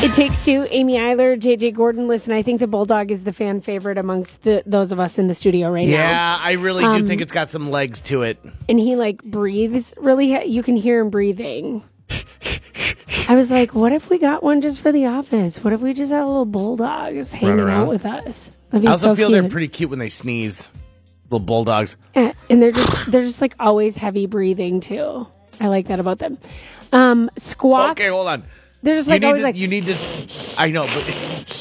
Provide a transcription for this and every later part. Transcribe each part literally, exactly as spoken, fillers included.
It Takes Two, Amy Eiler, J J Gordon. Listen, I think the Bulldog is the fan favorite amongst the, those of us in the studio right yeah, now. Yeah, I really um, do think it's got some legs to it. And he, like, breathes really, he- you can hear him breathing. I was like, what if we got one just for the office? What if we just had a little bulldog just hanging out with us? That'd be I also so feel cute. they're pretty cute when they sneeze. Little bulldogs. Yeah, and they're just they're just like always heavy breathing too. I like that about them. Um, Squawk. Okay, hold on. They're just You like need always to, like. You need to. I know, but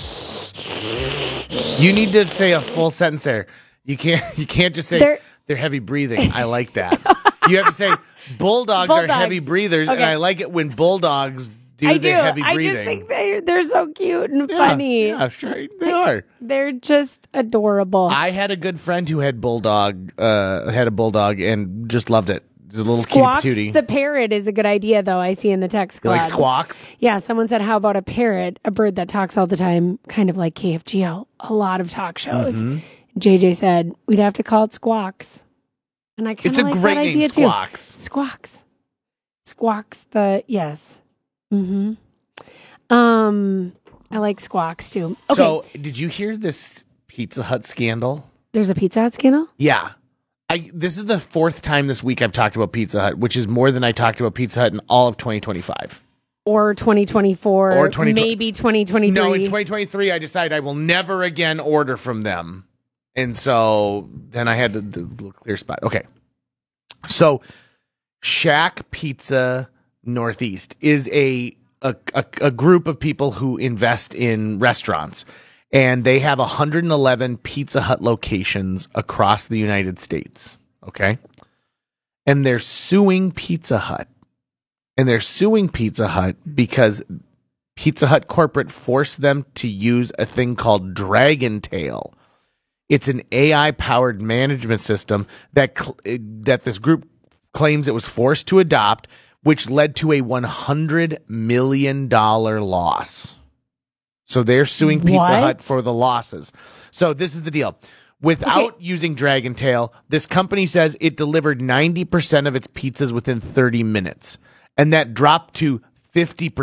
you need to say a full sentence there. You can't. You can't just say They're, they're heavy breathing. I like that. You have to say bulldogs, bulldogs. are heavy breathers, Okay. and I like it when bulldogs do I the do. heavy I breathing. just think they they're so cute and yeah, funny. Yeah, sure they are. They're just adorable. I had a good friend who had bulldog, uh, had a bulldog, and just loved it. It's a little Squawks cutie patootie. the parrot is a good idea, though. I see in the text You club. like squawks? Yeah, someone said, how about a parrot, a bird that talks all the time, kind of like K F G L, a lot of talk shows. Mm-hmm. J J said, we'd have to call it Squawks. And I kind It's of a like great that name, idea, Squawks. too. Squawks. Squawks the, yes. Mm-hmm. Um, I like Squawks, too. Okay. So, did you hear this Pizza Hut scandal? There's a Pizza Hut scandal? Yeah. I, this is the fourth time this week I've talked about Pizza Hut, which is more than I talked about Pizza Hut in all of twenty twenty-five. Or twenty twenty-four. Or twenty twenty maybe twenty twenty-three. No, in twenty twenty-three I decided I will never again order from them. And so then I had the, the little clear spot. Okay. So Shack Pizza Northeast is a a, a a group of people who invest in restaurants. And they have one hundred eleven Pizza Hut locations across the United States, okay? And they're suing Pizza Hut. And they're suing Pizza Hut because Pizza Hut corporate forced them to use a thing called Dragon Tail. It's an A I-powered management system that cl- that this group claims it was forced to adopt, which led to a one hundred million dollars loss. So they're suing Pizza What? Hut for the losses. So this is the deal. Without Okay. using Dragon Tail, this company says it delivered ninety percent of its pizzas within thirty minutes. And that dropped to fifty percent